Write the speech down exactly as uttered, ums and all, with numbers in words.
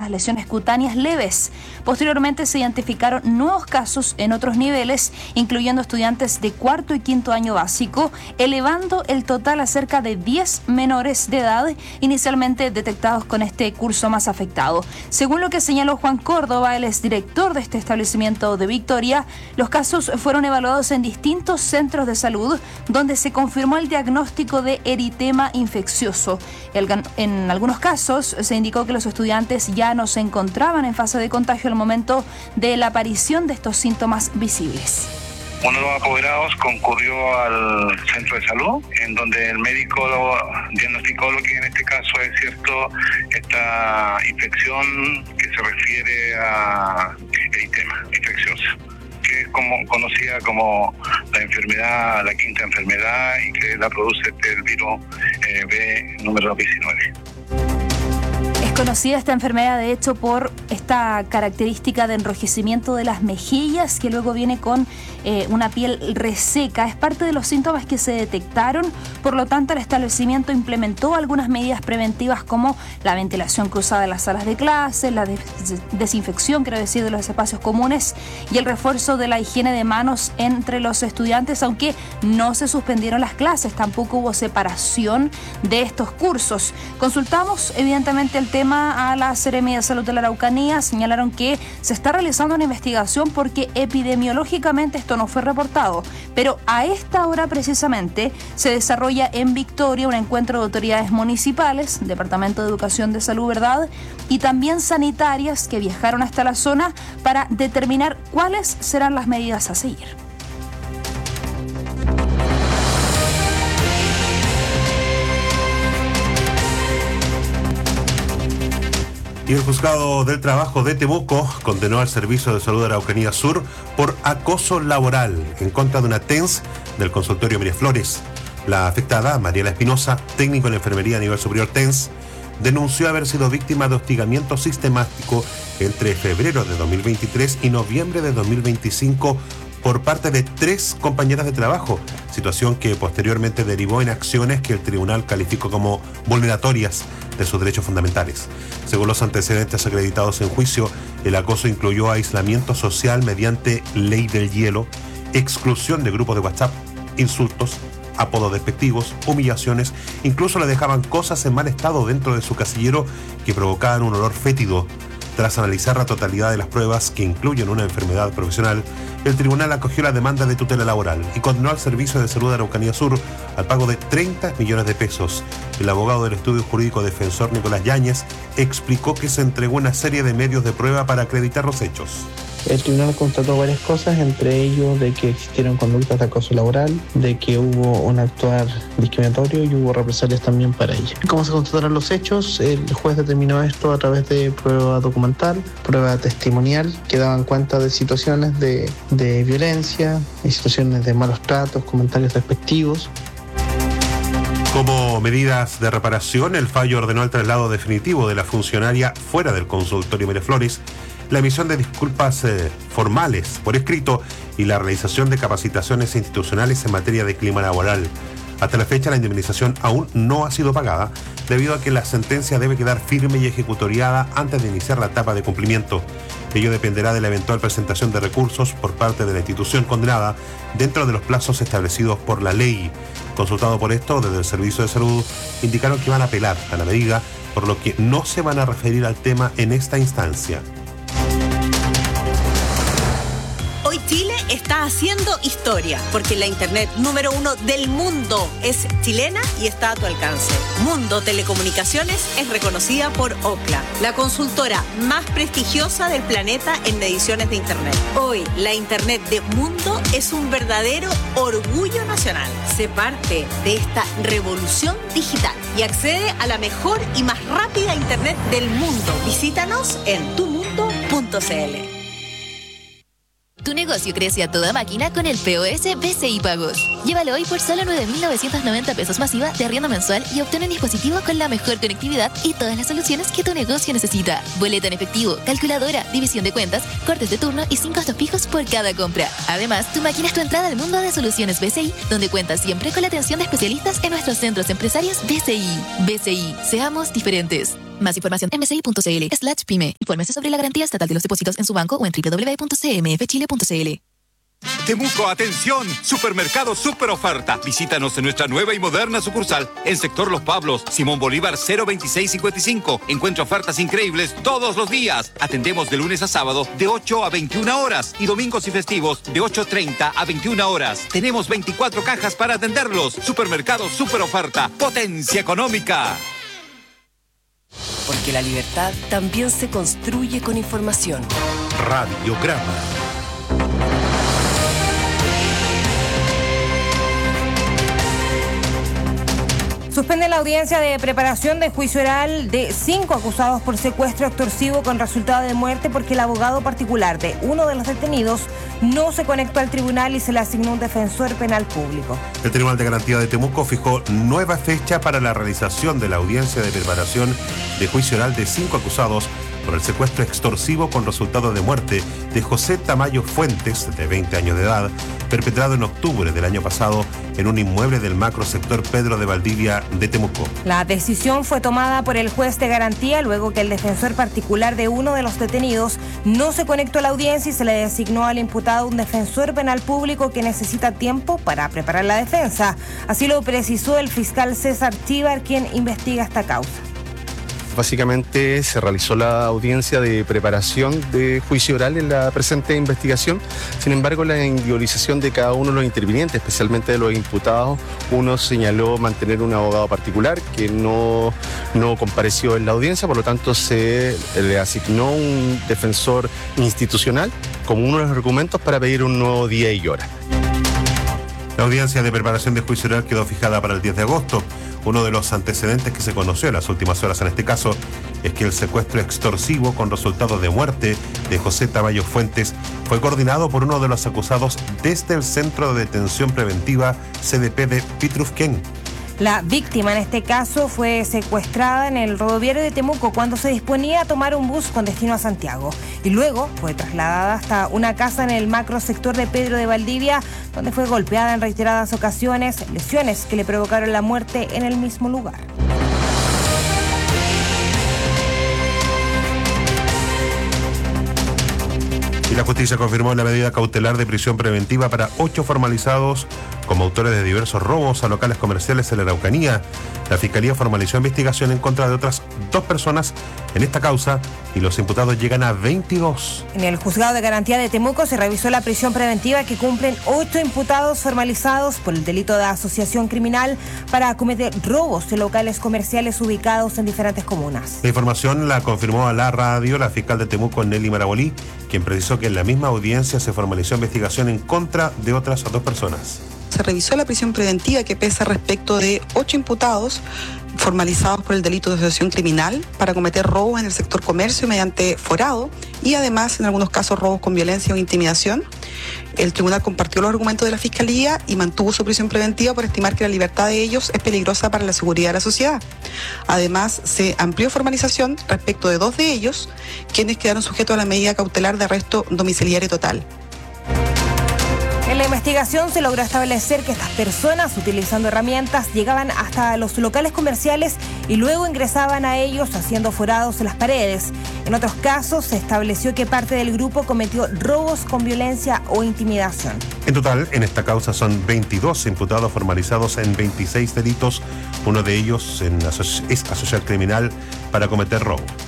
las lesiones cutáneas leves. Posteriormente se identificaron nuevos casos en otros niveles, incluyendo estudiantes de cuarto y quinto año básico, elevando el total a cerca de diez menores de edad inicialmente detectados con este curso más afectado. Según lo que señaló Juan Córdoba, el exdirector de este establecimiento de Victoria, los casos fueron evaluados en distintos centros de salud, donde se confirmó el diagnóstico de eritema infeccioso. En algunos casos se indicó que los estudiantes ya no se encontraban en fase de contagio al momento de la aparición de estos síntomas visibles. Uno de los apoderados concurrió al centro de salud, en donde el médico diagnosticó lo que en este caso es cierto, esta infección que se refiere a eritema infecciosa, que es como, conocida como la enfermedad, la quinta enfermedad, y que la produce el virus eh, B número diecinueve. Es conocida esta enfermedad, de hecho, por esta característica de enrojecimiento de las mejillas, que luego viene con eh, una piel reseca. Es parte de los síntomas que se detectaron, por lo tanto el establecimiento implementó algunas medidas preventivas como la ventilación cruzada de las salas de clase, la des desinfección, quiero decir, de los espacios comunes y el refuerzo de la higiene de manos entre los estudiantes, aunque no se suspendieron las clases, tampoco hubo separación de estos cursos. Consultamos evidentemente el tema a la Seremi de Salud de la Araucanía. Señalaron que se está realizando una investigación porque epidemiológicamente esto no fue reportado, pero a esta hora precisamente se desarrolla en Victoria un encuentro de autoridades municipales, Departamento de Educación de Salud, ¿verdad?, y también sanitarias que viajaron hasta la zona para determinar cuáles serán las medidas a seguir. Y el Juzgado del Trabajo de Temuco condenó al Servicio de Salud de Araucanía Sur por acoso laboral en contra de una T E N S del consultorio Miraflores. La afectada, Mariela Espinosa, técnico en enfermería a nivel superior T E N S, denunció haber sido víctima de hostigamiento sistemático entre febrero de dos mil veintitrés y noviembre de dos mil veinticinco por parte de tres compañeras de trabajo, situación que posteriormente derivó en acciones que el tribunal calificó como vulneratorias de sus derechos fundamentales. Según los antecedentes acreditados en juicio, el acoso incluyó aislamiento social mediante ley del hielo, exclusión de grupos de WhatsApp, insultos, apodos despectivos, humillaciones, incluso le dejaban cosas en mal estado dentro de su casillero que provocaban un olor fétido. Tras analizar la totalidad de las pruebas que incluyen una enfermedad profesional, el tribunal acogió la demanda de tutela laboral y condenó al Servicio de Salud de Araucanía Sur al pago de treinta millones de pesos. El abogado del estudio jurídico defensor Nicolás Yáñez explicó que se entregó una serie de medios de prueba para acreditar los hechos. El tribunal constató varias cosas, entre ellos de que existieron conductas de acoso laboral, de que hubo un actuar discriminatorio y hubo represalias también para ella. ¿Cómo se constataron los hechos? El juez determinó esto a través de prueba documental, prueba testimonial, que daban cuenta de situaciones de, de violencia, y situaciones de malos tratos, comentarios despectivos. Como medidas de reparación, el fallo ordenó el traslado definitivo de la funcionaria fuera del consultorio Miraflores, la emisión de disculpas eh, formales por escrito y la realización de capacitaciones institucionales en materia de clima laboral. Hasta la fecha, la indemnización aún no ha sido pagada, debido a que la sentencia debe quedar firme y ejecutoriada antes de iniciar la etapa de cumplimiento. Ello dependerá de la eventual presentación de recursos por parte de la institución condenada dentro de los plazos establecidos por la ley. Consultado por esto, desde el Servicio de Salud indicaron que van a apelar a la medida, por lo que no se van a referir al tema en esta instancia. Hoy Chile está haciendo historia, porque la internet número uno del mundo es chilena y está a tu alcance. Mundo Telecomunicaciones es reconocida por Ookla, la consultora más prestigiosa del planeta en mediciones de internet. Hoy, la internet de Mundo es un verdadero orgullo nacional. Sé parte de esta revolución digital y accede a la mejor y más rápida internet del mundo. Visítanos en tu mundo punto c l. Tu negocio crece a toda máquina con el P O S B C I Pagos. Llévalo hoy por solo nueve mil novecientos noventa pesos masiva de arriendo mensual y obtén un dispositivo con la mejor conectividad y todas las soluciones que tu negocio necesita. Boleta en efectivo, calculadora, división de cuentas, cortes de turno y sin costos fijos por cada compra. Además, tu máquina es tu entrada al mundo de soluciones B C I, donde cuentas siempre con la atención de especialistas en nuestros centros empresarios B C I. B C I, seamos diferentes. Más información en bci.cl slash pyme. Infórmese sobre la garantía estatal de los depósitos en su banco o en doble u doble u doble u punto c m f chile punto c l. Temuco, atención, supermercado super oferta. Visítanos en nuestra nueva y moderna sucursal en sector Los Pablos, Simón Bolívar cero veintiséis cincuenta y cinco. Encuentra ofertas increíbles todos los días. Atendemos de lunes a sábado de ocho a veintiuna horas y domingos y festivos de ocho treinta a veintiuna horas. Tenemos veinticuatro cajas para atenderlos. Supermercado super oferta, potencia económica. Porque la libertad también se construye con información. Radiograma. Suspende la audiencia de preparación de juicio oral de cinco acusados por secuestro extorsivo con resultado de muerte porque el abogado particular de uno de los detenidos no se conectó al tribunal y se le asignó un defensor penal público. El Tribunal de Garantía de Temuco fijó nueva fecha para la realización de la audiencia de preparación de juicio oral de cinco acusados por el secuestro extorsivo con resultado de muerte de José Tamayo Fuentes, de veinte años de edad, perpetrado en octubre del año pasado en un inmueble del macrosector Pedro de Valdivia de Temuco. La decisión fue tomada por el juez de garantía luego que el defensor particular de uno de los detenidos no se conectó a la audiencia y se le designó al imputado un defensor penal público que necesita tiempo para preparar la defensa. Así lo precisó el fiscal César Chívar, quien investiga esta causa. Básicamente se realizó la audiencia de preparación de juicio oral en la presente investigación. Sin embargo, la individualización de cada uno de los intervinientes, especialmente de los imputados, uno señaló mantener un abogado particular que no, no compareció en la audiencia, por lo tanto se le asignó un defensor institucional como uno de los argumentos para pedir un nuevo día y hora. La audiencia de preparación de juicio oral quedó fijada para el diez de agosto. Uno de los antecedentes que se conoció en las últimas horas en este caso es que el secuestro extorsivo con resultado de muerte de José Tamayo Fuentes fue coordinado por uno de los acusados desde el Centro de Detención Preventiva C D P de Pitrufquén. La víctima en este caso fue secuestrada en el rodoviario de Temuco cuando se disponía a tomar un bus con destino a Santiago y luego fue trasladada hasta una casa en el macrosector de Pedro de Valdivia donde fue golpeada en reiteradas ocasiones, lesiones que le provocaron la muerte en el mismo lugar. Y la justicia confirmó la medida cautelar de prisión preventiva para ocho formalizados como autores de diversos robos a locales comerciales en la Araucanía. La Fiscalía formalizó investigación en contra de otras dos personas en esta causa y los imputados llegan a veintidós. En el Juzgado de Garantía de Temuco se revisó la prisión preventiva que cumplen ocho imputados formalizados por el delito de asociación criminal para cometer robos de locales comerciales ubicados en diferentes comunas. La información la confirmó a la radio la fiscal de Temuco, Nelly Marabolí, quien precisó que en la misma audiencia se formalizó investigación en contra de otras dos personas. Se revisó la prisión preventiva que pesa respecto de ocho imputados formalizados por el delito de asociación criminal para cometer robos en el sector comercio mediante forado y además en algunos casos robos con violencia o intimidación. El tribunal compartió los argumentos de la Fiscalía y mantuvo su prisión preventiva por estimar que la libertad de ellos es peligrosa para la seguridad de la sociedad. Además, se amplió formalización respecto de dos de ellos, quienes quedaron sujetos a la medida cautelar de arresto domiciliario total. En la investigación se logró establecer que estas personas, utilizando herramientas, llegaban hasta los locales comerciales y luego ingresaban a ellos haciendo forados en las paredes. En otros casos se estableció que parte del grupo cometió robos con violencia o intimidación. En total, en esta causa son veintidós imputados formalizados en veintiséis delitos. Uno de ellos en aso- es asociar criminal para cometer robo.